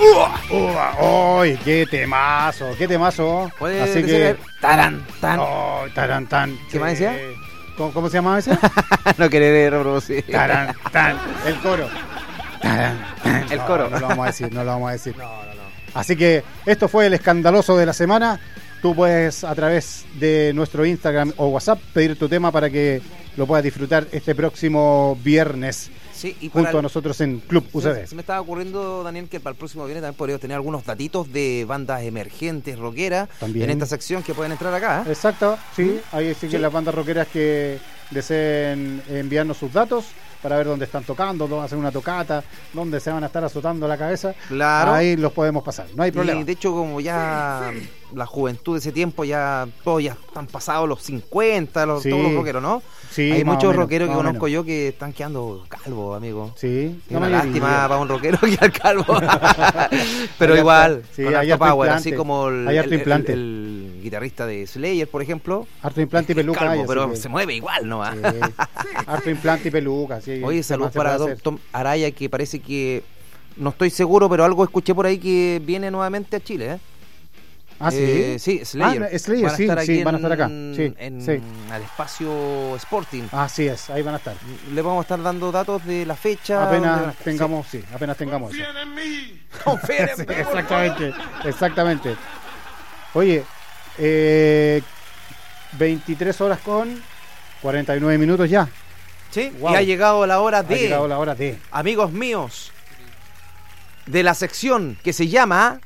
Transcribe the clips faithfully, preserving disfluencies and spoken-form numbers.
¡Uy! ¡Qué temazo! ¡Qué temazo! Así que... Tarán, tan. ¡Oh, tarán, tan! ¿Qué más decía? ¿Cómo, ¿Cómo se llamaba ese? No quería reproducir. Tarán, tan. El coro. Tarán, tan. El coro. No, no lo vamos a decir, no lo vamos a decir. No, no, no. Así que esto fue el escandaloso de la semana. Tú puedes a través de nuestro Instagram o WhatsApp pedir tu tema para que lo puedas disfrutar este próximo viernes. Sí, y junto el... a nosotros en Club U C B. Se me estaba ocurriendo, Daniel, que para el próximo viernes también podríamos tener algunos datitos de bandas emergentes, rockeras, también en esta sección que pueden entrar acá. ¿eh? Exacto, sí, ahí sí que sí. Las bandas rockeras que deseen enviarnos sus datos para ver dónde están tocando, dónde hacer una tocata, dónde se van a estar azotando la cabeza. Claro. Ahí los podemos pasar, no hay problema. Y de hecho, como ya la juventud de ese tiempo, ya todos ya están pasados los cincuenta, los, sí. todos los rockeros, ¿no? Sí, hay muchos menos, rockeros que conozco menos. yo que están quedando calvos, amigo. Sí. Es una lástima para un rockero quedar calvo. Pero hay igual, sí, con hay harto power, implante. así como el, hay harto el, implante. El, el guitarrista de Slayer, por ejemplo. Harto implante y peluca. Calvo, hay, pero que... se mueve igual, ¿no? Sí. Harto implante y peluca. Sí. Oye, saludos para Tom Araya, que parece que, no estoy seguro, pero algo escuché por ahí que viene nuevamente a Chile, ¿eh? Ah, sí. Eh, sí, Slayer. Ah, Slayer, van a sí, estar sí, en, van a estar acá. Sí, en, sí. al espacio Sporting. Así es, ahí van a estar. Le vamos a estar dando datos de la fecha. Apenas tengamos, sí. sí, apenas tengamos. Confíen en mí. Confíen en mí. Exactamente, exactamente. Oye, eh, veintitrés horas con cuarenta y nueve minutos ya. Sí, wow. Y ha llegado la hora de. Ha llegado la hora de. Amigos míos, de la sección que se llama.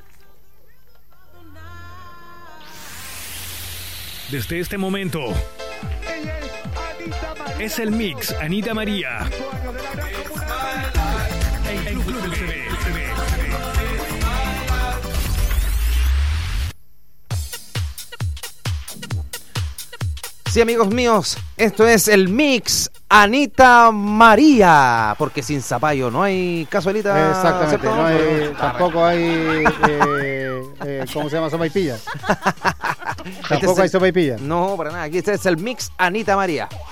Desde este momento es el mix Anita María en, en Club U C B. Sí, amigos míos, esto es el mix Anita María, porque sin zapallo no hay casualita. Exactamente, ¿cierto? no hay, tampoco hay, eh, eh, ¿cómo se llama? Sopaipillas. Tampoco este hay sopaipillas. No, para nada, aquí este es el mix Anita María.